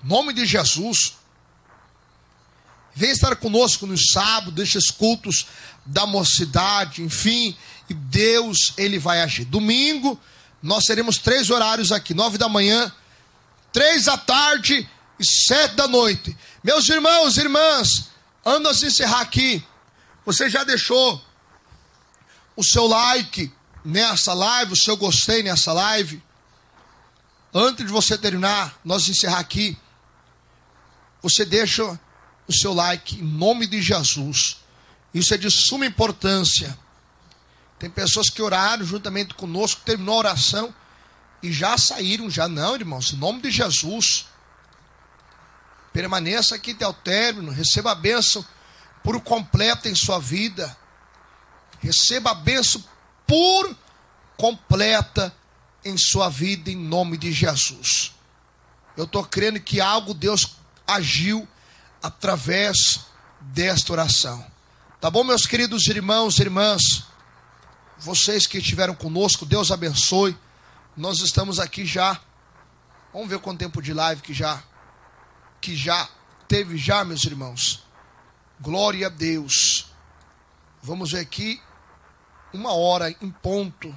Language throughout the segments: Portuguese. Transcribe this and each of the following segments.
Em nome de Jesus. Vem estar conosco no sábado, destes cultos da mocidade, enfim, e Deus, Ele vai agir. Domingo, nós teremos 3 horários aqui, 9 da manhã, 3 da tarde e 7 da noite. Meus irmãos e irmãs, antes de encerrar aqui, você já deixou o seu like nessa live, o seu gostei nessa live? Antes de você terminar, nós encerrar aqui, você deixa o seu like em nome de Jesus. Isso é de suma importância. Tem pessoas que oraram juntamente conosco, terminou a oração e já saíram, já não, irmãos, em nome de Jesus. Permaneça aqui até o término, receba a bênção por completo em sua vida. Receba a bênção por completa em sua vida, em nome de Jesus. Eu estou crendo que algo Deus agiu através desta oração. Tá bom, meus queridos irmãos e irmãs? Vocês que estiveram conosco, Deus abençoe. Nós estamos aqui já. Vamos ver quanto tempo de live que já teve já, meus irmãos. Glória a Deus. Vamos ver aqui. 1 hora em ponto.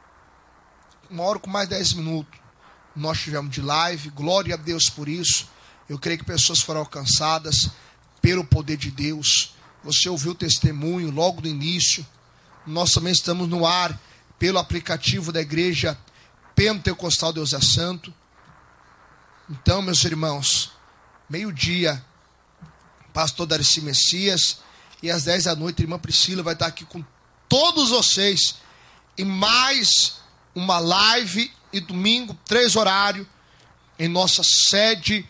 1 hora com mais 10 minutos. Nós tivemos de live. Glória a Deus por isso. Eu creio que pessoas foram alcançadas pelo poder de Deus. Você ouviu o testemunho logo no início. Nós também estamos no ar pelo aplicativo da Igreja Pentecostal Deus é Santo. Então, meus irmãos, meio-dia, pastor Darcy Messias, e às 10 da noite, a irmã Priscila vai estar aqui com todos vocês em mais uma live, e domingo, 3 horários, em nossa sede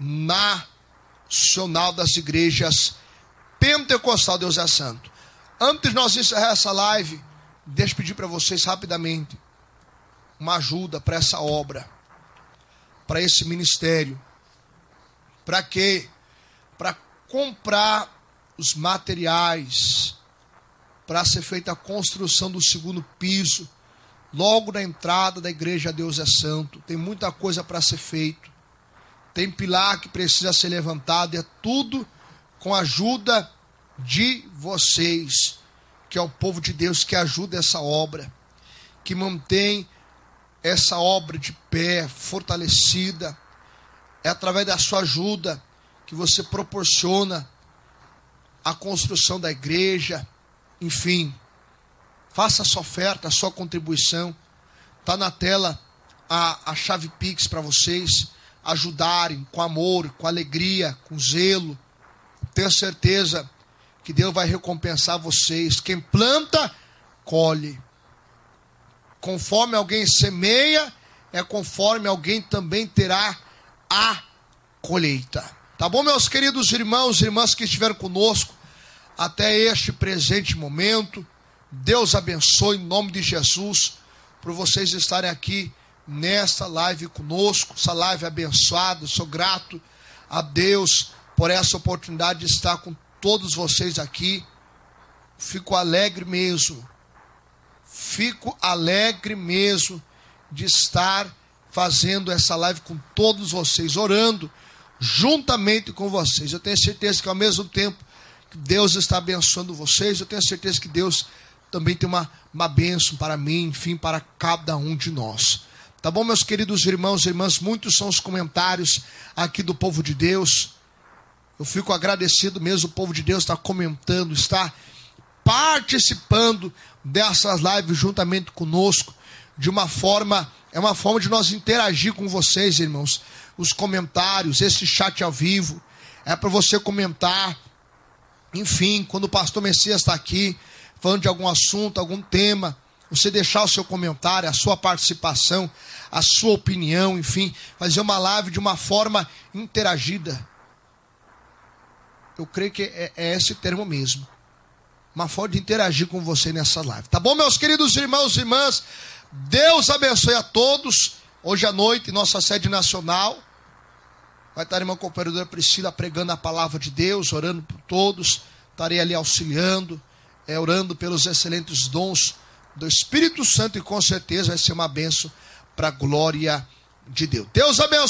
nacional das igrejas Pentecostal Deus é Santo. Antes de nós encerrar essa live, deixa eu pedir para vocês rapidamente uma ajuda para essa obra, para esse ministério. Para quê? Para comprar os materiais, para ser feita a construção do 2º piso, logo na entrada da igreja Deus é Santo. Tem muita coisa para ser feito. Tem pilar que precisa ser levantado, é tudo com a ajuda de vocês, que é o povo de Deus que ajuda essa obra, que mantém essa obra de pé, fortalecida. É através da sua ajuda que você proporciona a construção da igreja. Enfim, faça a sua oferta, a sua contribuição. Está na tela a chave Pix para vocês ajudarem com amor, com alegria, com zelo. Tenho certeza que Deus vai recompensar vocês. Quem planta, colhe. Conforme alguém semeia, é conforme alguém também terá a colheita. Tá bom, meus queridos irmãos e irmãs que estiveram conosco até este presente momento? Deus abençoe em nome de Jesus por vocês estarem aqui nesta live conosco, essa live abençoada. Sou grato a Deus por essa oportunidade de estar com todos vocês aqui. Fico alegre mesmo de estar fazendo essa live com todos vocês, orando juntamente com vocês. Eu tenho certeza que ao mesmo tempo que Deus está abençoando vocês, eu tenho certeza que Deus também tem uma bênção para mim, enfim, para cada um de nós. Tá bom, meus queridos irmãos e irmãs? Muitos são os comentários aqui do povo de Deus. Eu fico agradecido mesmo, o povo de Deus está comentando, está participando dessas lives juntamente conosco, de uma forma, é uma forma de nós interagir com vocês, irmãos. Os comentários, esse chat ao vivo, é para você comentar. Enfim, quando o pastor Messias está aqui, falando de algum assunto, algum tema, você deixar o seu comentário, a sua participação, a sua opinião, enfim, fazer uma live de uma forma interagida. Eu creio que é esse termo mesmo. Uma forma de interagir com você nessa live. Tá bom, meus queridos irmãos e irmãs? Deus abençoe a todos. Hoje à noite, nossa sede nacional, vai estar a irmã cooperadora Priscila pregando a palavra de Deus, orando por todos. Estarei ali auxiliando, orando pelos excelentes dons do Espírito Santo, e com certeza vai ser uma bênção para a glória de Deus. Deus abençoe.